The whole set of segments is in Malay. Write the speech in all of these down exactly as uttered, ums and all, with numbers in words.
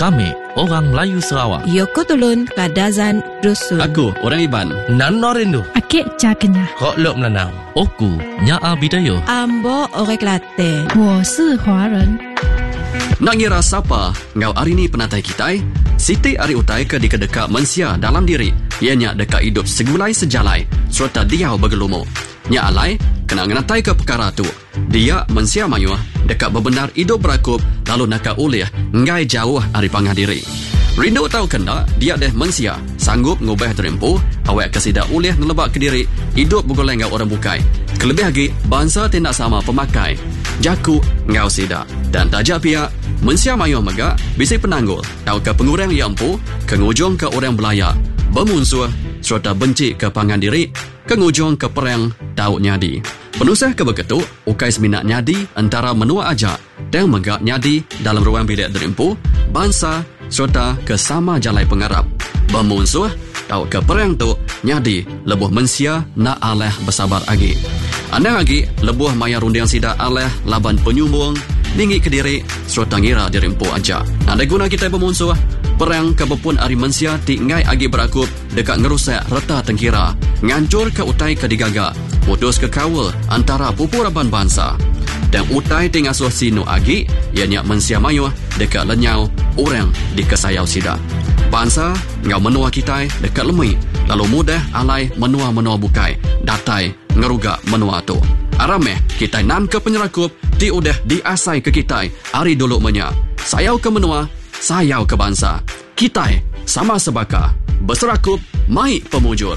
Kami orang Melayu Sarawak. Yoko Tulun Kadazan Dusun. Aku orang Iban. Nano Rindu. Akik Cakenya. Kok Lok Melanau. Oku Nyaa Bidayo. Ambo Orek Latte. 我是华人。 Nak ngira siapa ngau hari ni penatai kita? Siti ari utai ke dika-deka mensia dalam diri. Ianya deka hidup segulai sejalai serta dia bergelumu. Nya alai kena ngenatai ke perkara tu. Dia mensia mayuh deka bebenar hidup berakup lalu naka ulih ngai jauh ari pangah diri. Rindu tahu kena dia deh mensia sanggup ngubah terempu awak kesida ulih nelebak ke diri hidup bergoleng ngau orang bukai. Kelebih lagi bangsa tindak sama pemakai. Jaku ngau sida dan tajak pihak mensia mayuh mega bisi penanggul tahu ke pengurang yang empu kengujung ke orang belaya bermunsuh serta benci ke pangan diri kengujung ke perang tahu nyadi penusah ke begitu ukai seminat nyadi antara menua aja dan mega nyadi dalam ruang bilik derimpu bangsa serta ke sama jalai pengarap bermunsuh tahu ke perang tu nyadi lebuh mensia na aleh bersabar agi anda lagi lebuh maya rundiang sida aleh laban penyumbung tinggi ke diri serta ngira dirimpu aja. Ada guna kita bermunsuh perang kebepun ari mensia ti ngai agi berakup dekat ngerusak reta tengkira ngancur ke utai ke digaga putus ke kawal antara pupuraban bangsa dan utai ti ngasuh sinu agi ianya mensia mayuh dekat lenyau orang di kesayau sida bangsa ngau menua kita dekat lemui lalu mudah alai menua-menua bukai datai ngeruga menua tu arameh kita nan ke penyerakup ti udah diasai ke kita ari dulu menya sayau ke menua sayau ke bangsa kita sama sebaka berserakup mai pemujur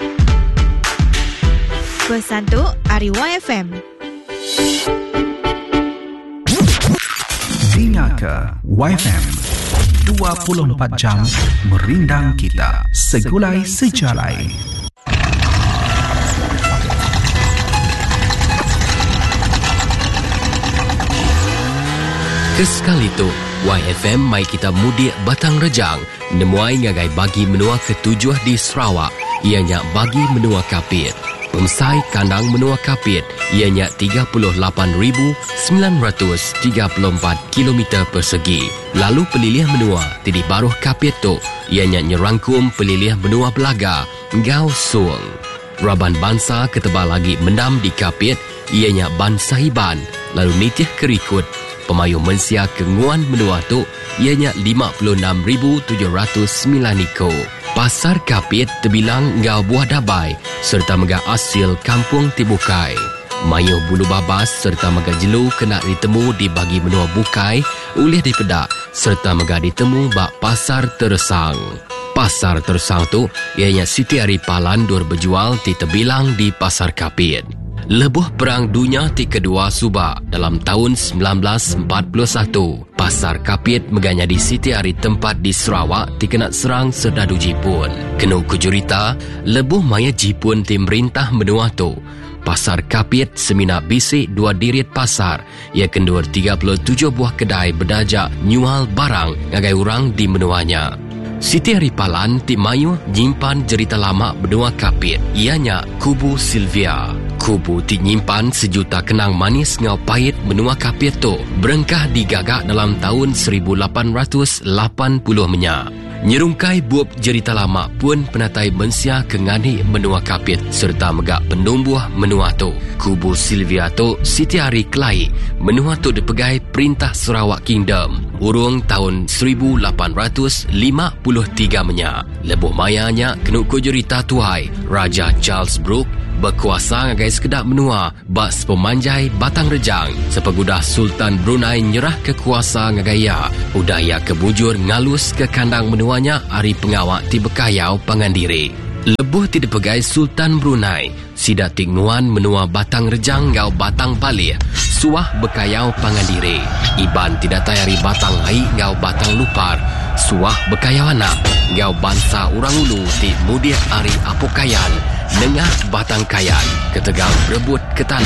Pesan tu Ari Y F M. Dengarkan Y F M dua puluh empat jam merindang kita segulai sejalai. Kesekali tu, Y F M mai kita mudik Batang Rejang, nemuai ngagai bagi menua ketujuh di Sarawak, ianya bagi menua kapit. Pemsai kandang menua kapit, ianya tiga puluh lapan ribu sembilan ratus tiga puluh empat kilometer persegi. Lalu pelilih menua, tidi baruh kapit tu, ianya nyerangkum pelilih menua Belaga, Ngau Suang. Raban bangsa ketebal lagi mendam di kapit, ianya Ban Sahiban, lalu nitih kerikut, pemayu mensia kenguan menua tu ianya lima puluh enam ribu tujuh ratus sembilan iko. Pasar kapit terbilang ngau buah dabai serta mega asil kampung Tibukai. Mayuh bulu babas serta mega jelu kena ditemu di bagi menua Bukai ulih di pedak serta mega ditemu bak pasar Teresang. Pasar Teresang tu ianya Siti Ari Palan dur berjual di terbilang di pasar kapit. Lebuh Perang Dunia ti kedua subak dalam tahun sembilan belas empat puluh satu. Pasar Kapit meganya di Siti Ari tempat di Sarawak ti kena serang serdadu Jepun. Kenu kujurita, lebuh maya Jepun ti merintah menua tu. Pasar Kapit semina bisik dua dirit pasar. Ia kendur tiga puluh tujuh buah kedai berdajak nyual barang ngagai orang di menuanya. Siti Ari Palan ti mayu nyimpan cerita lama benua kapit. Ianya Kubu Sylvia. Kubu ti nyimpan sejuta kenang manis ngau pahit benua kapit tu. Berengkah digagak dalam tahun seribu lapan ratus lapan puluh menya. Nyerungkai buap cerita lama pun penatai mensia kengani menua kapit serta megak penumbuh menua tu. Kubu Sylvia tu Siti Ari Kelai menua tu dipegai Perintah Sarawak Kingdom urung tahun seribu lapan ratus lima puluh tiga menya. Lebuh mayanya kenu kujurita tuhai Raja Charles Brooke berkuasa ngagai sekedap menua bas pemanjai Batang Rejang sepegudah Sultan Brunei nyerah kekuasa ngagaya udaya kebujur ngalus ke kandang menuanya ari pengawak ti bekayau pangandiri. Lebuh ti dipegai Sultan Brunei sida tinguan menua Batang Rejang ngau Batang Palih suah bekayau pangandiri. Iban tidak tayari Batang Hai ngau Batang Lupar suah bekayau anak ngau bangsa urang ulu ti mudik ari apokayan nengah Batang Kayan ketegal berebut ke tanah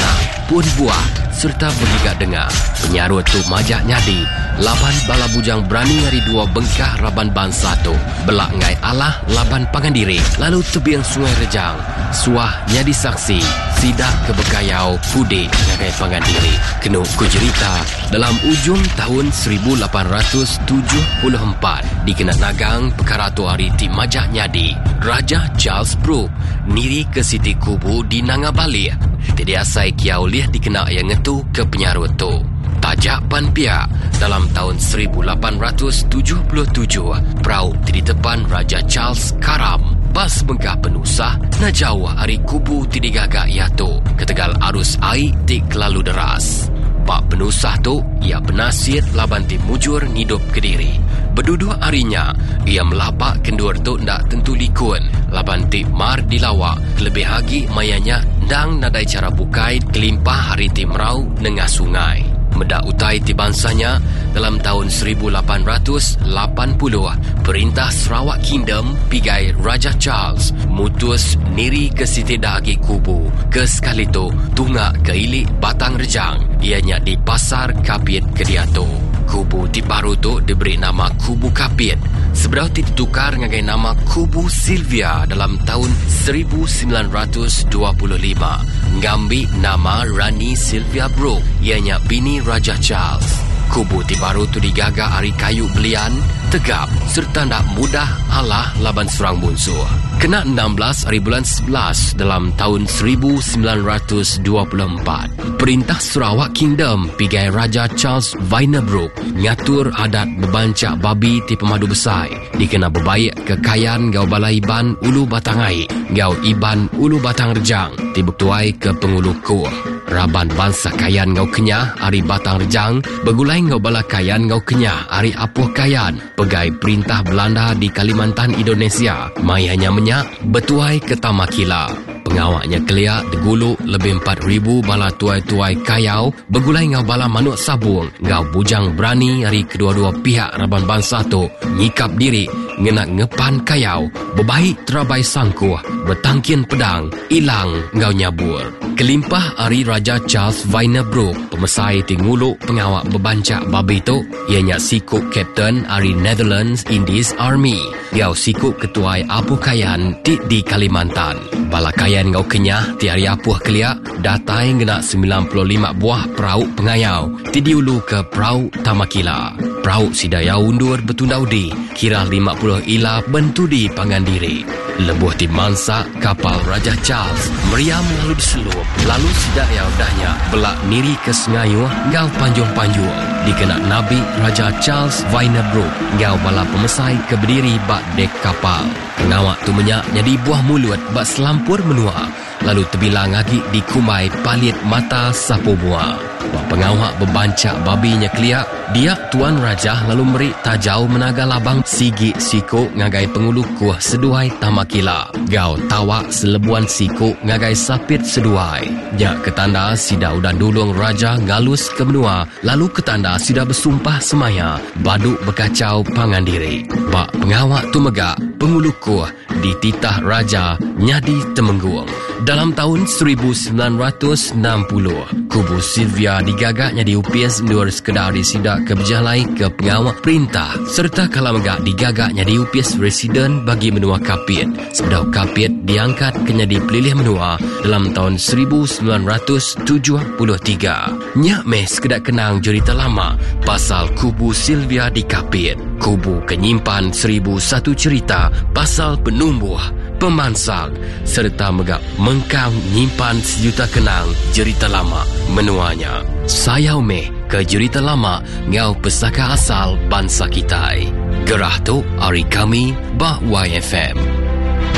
pun buah serta bergigak dengar. Penyarut tu majak nyadi. Laban bala bujang berani hari dua bengkah Raban bangsa tu. Belak ngai Allah laban Pangandiri. Lalu tebiang Sungai Rejang. Suah nyadi saksi. Sidak ke Bekayau Pudik ngagai Pangandiri. Kena ku cerita dalam ujung tahun seribu lapan ratus tujuh puluh empat dikenal nagang perkara tu hari ti majak nyadi. Raja Charles Brooke niri ke Siti Kubu di Nangabali. Jadi asai kiau liah dikenal yang ngetu ke penyarut tu. Tajak pan pihak dalam tahun seribu lapan ratus tujuh puluh tujuh perahu di depan Raja Charles karam. Bas bengkah penusah na jauh hari kubu ti digagak iatu ketegal arus air ti kelalu deras. Bak penusah tu ia penasihat laban ti mujur hidup Kediri. Berduduk harinya ia melapak kendur tu ndak tentu likun laban ti mar dilawak lebih hagi mayanya ndang nadai cara bukai kelimpah hari ti merau nengah sungai. Medak utai ti bansanya dalam tahun seribu lapan ratus lapan puluh perintah Sarawak Kingdom pigai Raja Charles mutus niri ke Siti Dahagi Kubu ke sekali tu tunggak ke ilik Batang Rejang ianya di Pasar Kapit Kediatu. Kubu ti baru tu diberi nama Kubu Kapit. Seberau ti ditukar ngagai nama Kubu Sylvia dalam tahun seribu sembilan ratus dua puluh lima. Ngambil nama Rani Sylvia Brooke ianya bini Raja Charles. Kubu ti baru tu digagak hari kayu belian, tegap serta ndak mudah alah laban serang musuh. Kena enam belas hari bulan sebelas dalam tahun seribu sembilan ratus dua puluh empat. Perintah Sarawak Kingdom pigai Raja Charles Vainer Brooke ngatur adat bebancak babi ti pemadu besar. Dikena berbaik kekayaan gau balai Iban Ulu Batangai, gau Iban Ulu Batang Rejang, ti bertuai ke pengulu kuh. Raban bangsa kayan ngau kenyah hari Batang Rejang bergulai ngau bala kayan ngau kenyah hari Apuh Kayan pegai perintah Belanda di Kalimantan Indonesia mai hanya menyak bertuai ke Tamakila. Pengawaknya kelia degulu lebih empat ribu bala tuai-tuai kayau bergulai ngau bala manuk sabung ngau bujang berani hari kedua-dua pihak Raban bangsa tu nyikap diri ngenak ngepan kayau berbaik terabai sangkuh bertangkin pedang ilang ngau nyabur. Kelimpah hari Raja Charles Vainer Brooke pemesai tinguluk pengawak bebancak babi tu ianya sikuk Captain hari Netherlands Indies Army ngau sikuk ketuai Apuh Kayan di, di Kalimantan. Bala kayan ngau kenyah ti hari Apuh Kelia datai ngena sembilan puluh lima buah perahu pengayau ti diulu ke perahu Tamakila. Perahu sidaya undur betundaudi kira lima puluh ila bentudi Pangandiri. Lebuh ti mansa kapal Raja Charles meriam lalu diselup lalu sidaya udahnya belak niri ke Sengayu ngau panjung-panjung dikenak Nabi Raja Charles Vainer Brooke ngau bala pemesai ke berdiri bak dek kapal. Pengawak tu menyak jadi buah mulut bak selampur menua lalu terbilang lagi di kumai palit mata sapu buah. Bak pengawak bebancak babinya keliak dia Tuan Raja lalu meri tajau menaga labang sigi siku ngagai pengulu kuah seduai Tamakila. Gau tawak selebuan siku ngagai sapit seduai. Jak ketanda sida udan dulung Raja ngalus ke benua lalu ketanda sida bersumpah semaya baduk berkacau Pangandiri. Bak pengawak tu megak pengulu kuah di titah Raja nyadi temenggung. Dalam tahun seribu sembilan ratus enam puluh, Kubu Sylvia digagaknya diupis mendur sekedar disidak ke berjalai ke pengawak perintah serta kala megak digagaknya diupis residen bagi menua Kapit. Sebedau Kapit diangkat kenya dipilih menua dalam tahun seribu sembilan ratus tujuh puluh tiga. Nyak meh sekedak kenang cerita lama pasal Kubu Sylvia di Kapit. Kubu kenyimpan seribu satu cerita pasal penumbuh, pemansag serta megak mengkang nyimpan sejuta kenang cerita lama menuanya. Sayau meh ke cerita lama ngau pesaka asal bangsa kita. Gerah tu hari kami bah Y F M.